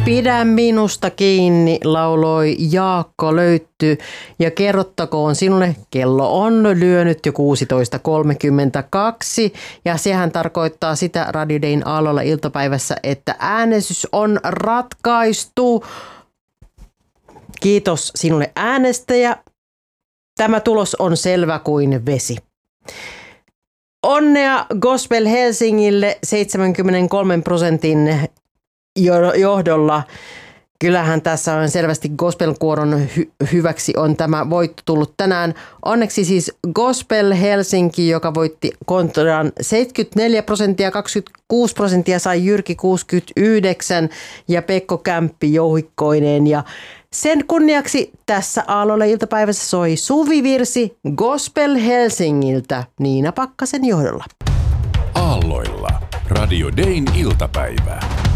Pidä minusta kiinni, lauloi Jaakko Löytty. Ja kerrottakoon sinulle, kello on lyönyt jo 16.32. Ja sehän tarkoittaa sitä Radio Dayn aallolla iltapäivässä, että äänestys on ratkaistu. Kiitos sinulle äänestäjä. Tämä tulos on selvä kuin vesi. Onnea Gospel Helsingille 73% johdolla. Kyllähän tässä on selvästi gospelkuoron hyväksi on tämä voitto tullut tänään. Onneksi siis Gospel Helsinki, joka voitti Kontraan 74%, 26% sai Jyrki 69 ja Pekko Kämppi jouhikkoineen. Ja sen kunniaksi tässä aallolla iltapäivässä soi Suvivirsi Gospel Helsingiltä Niina Pakkasen johdolla. Aalloilla Radio Dayn iltapäivä.